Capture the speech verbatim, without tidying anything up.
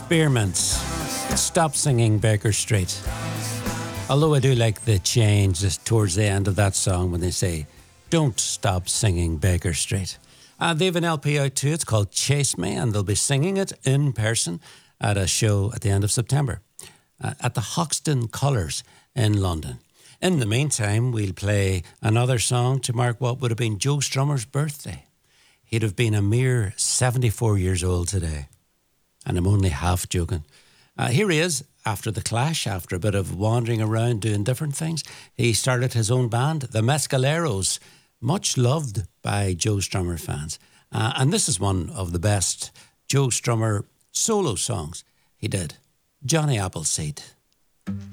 Spearmints, Stop Singing Baker Street. Although I do like the change just towards the end of that song when they say, don't stop singing Baker Street. Uh, they have an L P out too. It's called Chase Me, and they'll be singing it in person at a show at the end of September uh, at the Hoxton Colours in London. In the meantime, we'll play another song to mark what would have been Joe Strummer's birthday. He'd have been a mere seventy-four years old today. And I'm only half joking. Uh, here he is, after the Clash, after a bit of wandering around doing different things. He started his own band, the Mescaleros, much loved by Joe Strummer fans. Uh, and this is one of the best Joe Strummer solo songs he did, Johnny Appleseed.